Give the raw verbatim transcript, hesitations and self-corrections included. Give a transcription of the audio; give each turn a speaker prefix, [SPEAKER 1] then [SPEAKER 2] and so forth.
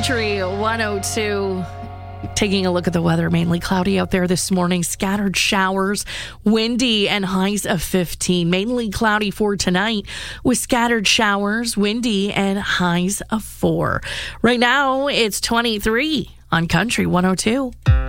[SPEAKER 1] Country one oh two. Taking a look at the weather, mainly cloudy out there this morning. Scattered showers, windy, and highs of fifteen. Mainly cloudy for tonight with scattered showers, windy, and highs of four. Right now, it's twenty-three on Country one oh two.